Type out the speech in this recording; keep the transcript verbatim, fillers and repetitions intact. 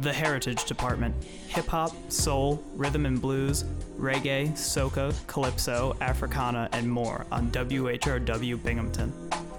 The Heritage Department. Hip-hop, soul, rhythm and blues, reggae, soca, calypso, Africana, and more on W H R W Binghamton.